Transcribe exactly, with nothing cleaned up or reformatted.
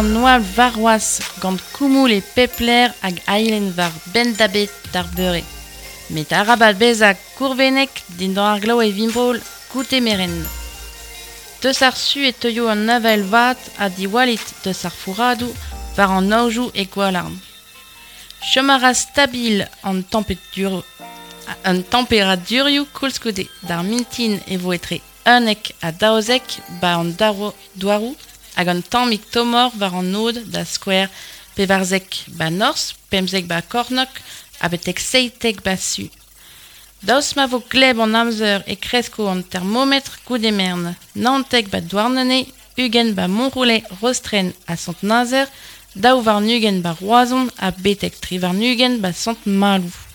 noal varroaz gant koumoul e pepler hag ailen var bendabet d'ar beure. Met arabat bezak kourvenek din d'an ar glav e vimbrol goute meren. Deus ar su e teuio an navel vat a diwalit deus ar fouradou var an naoujou e gwalarn. Chomara stabil an temperatur an temperadurioù koulskoude d'ar mintin e vo etre unnek a daozek ba an douarou hag an tammig tomor var an nod da skouer pe varzek ba nors, pemzek ba kornok a betek seitek ba su. Daos ma vo gleb an amzer e kresko an thermometr goude mern, nantek ba douarnene, ugen ba monroulet rostren a sant nazer, daou var nugen ba roazon a betek tri var nugen ba sant malou.